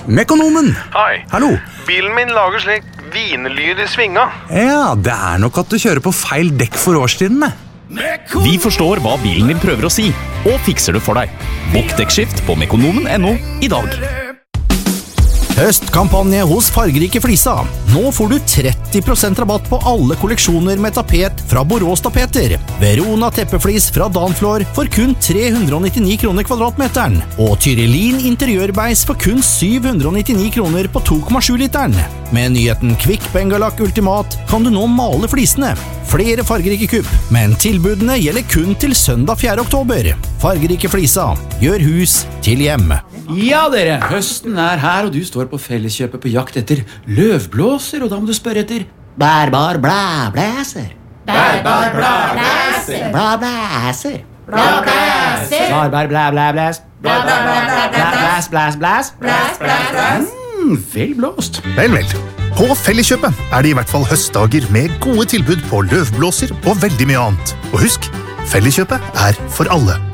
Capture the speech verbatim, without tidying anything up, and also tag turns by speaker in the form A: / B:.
A: Mekonomen.
B: Hei.
A: Hallo.
B: Bilen min lager slik vinlyd i svinga.
A: Ja, det er nok at du kjører på feil dekk for årstidene.
C: Vi forstår hva bilen din prøver å si, og fikser det for deg. Bokk dekkskift på mekonomen punktum no i dag.
D: Høstkampanje hos Fargerike Flisa. Nå får du tretti prosent rabatt på alle kolleksjoner med tapet fra Borås Tapeter. Verona teppeflis fra Danflor for kun tre hundre og nittini kroner kvadratmeteren. Og Tyrellin interiørbeis for kun syv hundre og nittini kroner på to komma sju literen. Med nyheten Kvikk Bengalak Ultimat kan du nå male flisene. Flere fargerike kupp, men tilbudene gjelder kun til søndag fjerde oktober. Fargerike Flisa. Gjør hus til hjem.
E: Ja dere, høsten er her, og du står på Felleskjøpet på jakt etter løvblåser, og da må du spørre etter bærbar blæblæser.
F: Bærbar blæblæser.
E: Blæblæser.
F: Blæblæser.
E: Bærbar blæblæblæs. Blæs, blæs, blæs.
F: Blæs, blæs, blæs.
E: Mm, vel blåst.
G: Vel, vel. På Felleskjøpet er det i hvert fall høstdager med gode tilbud på løvblåser og veldig mye annet. Og husk, Felleskjøpet er for alle.